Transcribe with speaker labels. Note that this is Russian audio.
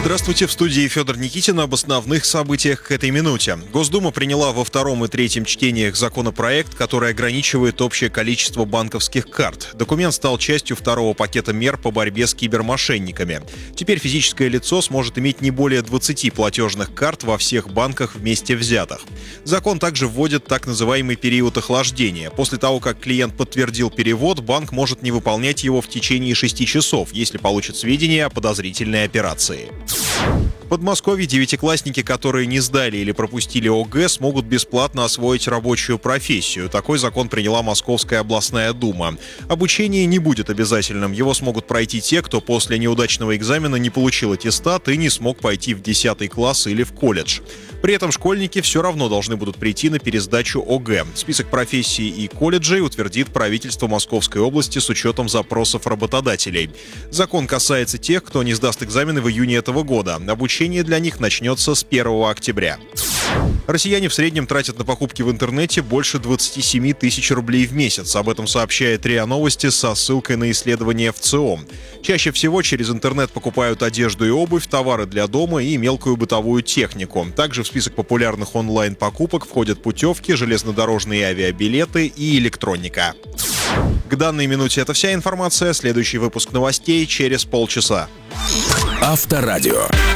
Speaker 1: Здравствуйте, в студии Федор Никитин об основных событиях к этой минуте. Госдума приняла во втором и третьем чтениях законопроект, который ограничивает общее количество банковских карт. Документ стал частью второго пакета мер по борьбе с кибермошенниками. Теперь физическое лицо сможет иметь не более 20 платежных карт во всех банках вместе взятых. Закон также вводит так называемый период охлаждения. После того, как клиент подтвердил перевод, банк может не выполнять его в течение 6 часов, если получит сведения о подозрительной операции. В Подмосковье девятиклассники, которые не сдали или пропустили ОГЭ, смогут бесплатно освоить рабочую профессию. Такой закон приняла Московская областная дума. Обучение не будет обязательным. Его смогут пройти те, кто после неудачного экзамена не получил аттестат и не смог пойти в 10 класс или в колледж. При этом школьники все равно должны будут прийти на пересдачу ОГЭ. Список профессий и колледжей утвердит правительство Московской области с учетом запросов работодателей. Закон касается тех, кто не сдаст экзамены в июне этого года. Обучение для них начнется с 1 октября. Россияне в среднем тратят на покупки в интернете больше 27 тысяч рублей в месяц. Об этом сообщает РИА Новости со ссылкой на исследование ВЦИОМ. Чаще всего через интернет покупают одежду и обувь, товары для дома и мелкую бытовую технику. Также в список популярных онлайн-покупок входят путевки, железнодорожные авиабилеты и электроника. К данной минуте это вся информация. Следующий выпуск новостей через полчаса.
Speaker 2: Авторадио.